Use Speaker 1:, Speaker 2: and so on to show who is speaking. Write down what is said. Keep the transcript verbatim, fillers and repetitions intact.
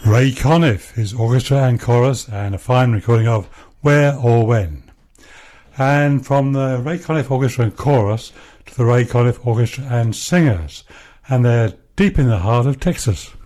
Speaker 1: Ray Conniff, his orchestra and chorus, and a fine recording of Where or When. And from the Ray Conniff Orchestra and Chorus to the Ray Conniff Orchestra and Singers, and they're deep in the heart of Texas.